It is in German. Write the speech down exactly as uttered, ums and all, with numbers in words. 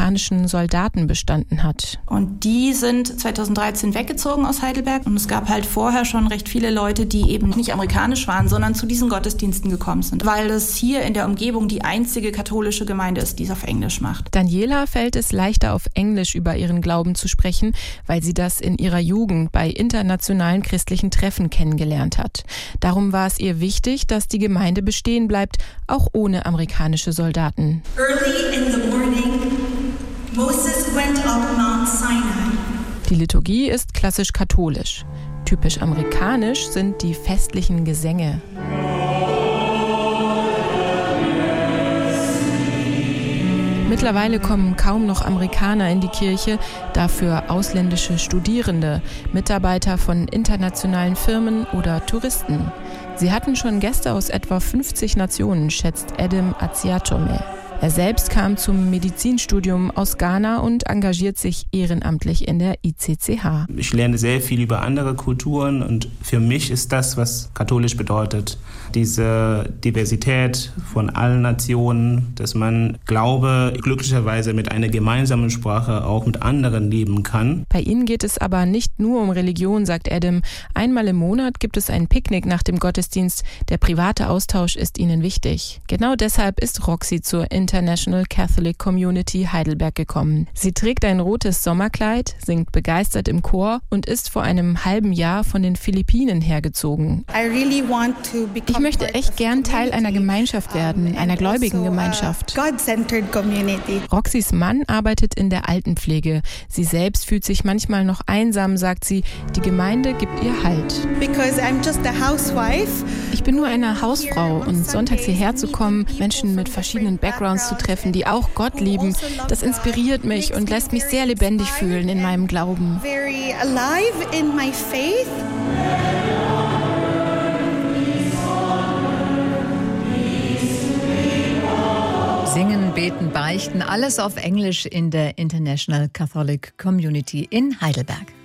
amerikanischen Soldaten bestanden hat. Und die sind zweitausenddreizehn weggezogen aus Heidelberg. Und es gab halt vorher schon recht viele Leute, die eben nicht amerikanisch waren, sondern zu diesen Gottesdiensten gekommen sind, weil es hier in der Umgebung die einzige katholische Gemeinde ist, die es auf Englisch macht. Daniela fällt es leichter, auf Englisch über ihren Glauben zu sprechen, weil sie das in ihrer Jugend bei internationalen christlichen Treffen kennengelernt hat. Darum war es ihr wichtig, dass die Gemeinde bestehen bleibt, auch ohne amerikanische Soldaten. Early in the morning, Moses went up Mount Sinai. Die Liturgie ist klassisch katholisch. Typisch amerikanisch sind die festlichen Gesänge. Mittlerweile kommen kaum noch Amerikaner in die Kirche, dafür ausländische Studierende, Mitarbeiter von internationalen Firmen oder Touristen. Sie hatten schon Gäste aus etwa fünfzig Nationen, schätzt Adam Aziatome. Er selbst kam zum Medizinstudium aus Ghana und engagiert sich ehrenamtlich in der I C C H. Ich lerne sehr viel über andere Kulturen und für mich ist das, was katholisch bedeutet, diese Diversität von allen Nationen, dass man Glaube glücklicherweise mit einer gemeinsamen Sprache auch mit anderen leben kann. Bei ihnen geht es aber nicht nur um Religion, sagt Adam. Einmal im Monat gibt es ein Picknick nach dem Gottesdienst. Der private Austausch ist ihnen wichtig. Genau deshalb ist Roxy zur International Catholic Community Heidelberg gekommen. Sie trägt ein rotes Sommerkleid, singt begeistert im Chor und ist vor einem halben Jahr von den Philippinen hergezogen. Ich möchte echt gern Teil einer Gemeinschaft werden, einer gläubigen Gemeinschaft. Roxys Mann arbeitet in der Altenpflege. Sie selbst fühlt sich manchmal noch einsam, sagt sie. Die Gemeinde gibt ihr Halt. Ich bin nur eine Hausfrau und sonntags hierher zu kommen, Menschen mit verschiedenen Backgrounds zu treffen, die auch Gott lieben, das inspiriert mich und lässt mich sehr lebendig fühlen in meinem Glauben. Singen, beten, beichten, alles auf Englisch in der International Catholic Community in Heidelberg.